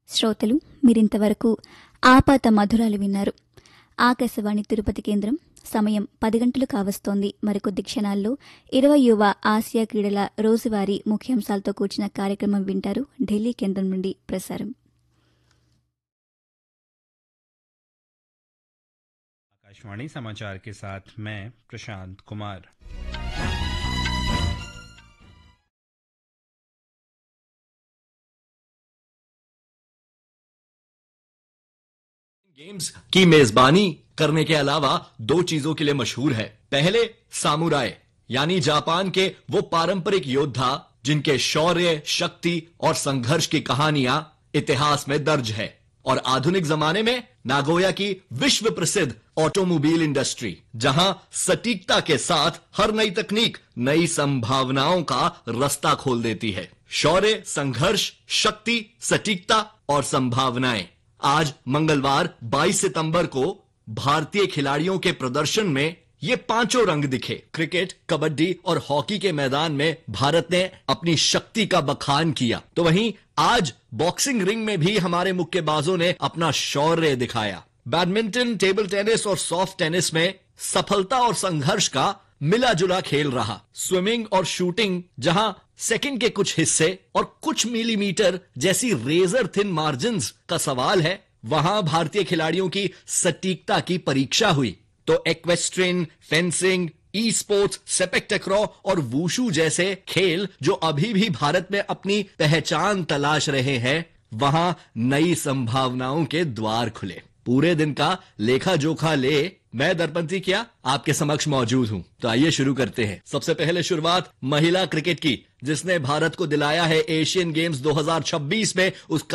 శ్రోతలు మీరింతవరకు ఆపాత మధురాలు విన్నారు. ఆకాశవాణి తిరుపతి కేంద్రం. సమయం 10 గంటలు కావస్తోంది. మరికొద్ది క్షణాల్లో 20వ ఆసియా క్రీడల రోజువారీ ముఖ్యాంశాలతో కూర్చిన కార్యక్రమం వింటారు. ఢిల్లీ కేంద్రం నుండి ప్రసారం. आकाशवाणी समाचार के साथ मैं प्रशांत कुमार। गेम्स की मेजबानी करने के अलावा 2 चीजों के लिए मशहूर है। पहले सामुराई यानी जापान के वो पारंपरिक योद्धा जिनके शौर्य, शक्ति और संघर्ष की कहानियां इतिहास में दर्ज है, और आधुनिक जमाने में नागोया की विश्व प्रसिद्ध ऑटोमोबाइल इंडस्ट्री, जहां सटीकता के साथ हर नई तकनीक नई संभावनाओं का रास्ता खोल देती है। शौर्य, संघर्ष, शक्ति, सटीकता और संभावनाएं। आज मंगलवार 22 सितंबर को भारतीय खिलाड़ियों के प्रदर्शन में ये 5 रंग दिखे। क्रिकेट, कबड्डी और हॉकी के मैदान में भारत ने अपनी शक्ति का बखान किया, तो वहीं आज बॉक्सिंग रिंग में भी हमारे मुक्केबाजों ने अपना शौर्य दिखाया। बैडमिंटन, टेबल टेनिस और सॉफ्ट टेनिस में सफलता और संघर्ष का मिला जुला खेल रहा। स्विमिंग और शूटिंग, जहां सेकंड के कुछ हिस्से और कुछ मिलीमीटर जैसी रेजर थिन मार्जिन्स का सवाल है, वहां भारतीय खिलाड़ियों की सटीकता की परीक्षा हुई। तो एक्वेस्ट्रियन, फेंसिंग, ई स्पोर्ट्स, सेपेक टकराव और वूशू जैसे खेल जो अभी भी भारत में अपनी पहचान तलाश रहे हैं, वहां नई संभावनाओं के द्वार खुले। पूरे दिन का लेखा जोखा ले मैं दर्पंती क्या आपके समक्ष मौजूद हूं। तो आइए शुरू करते हैं। सबसे पहले शुरुआत महिला क्रिकेट की, जिसने भारत को दिलाया है एशियन गेम्स 2026 में उसका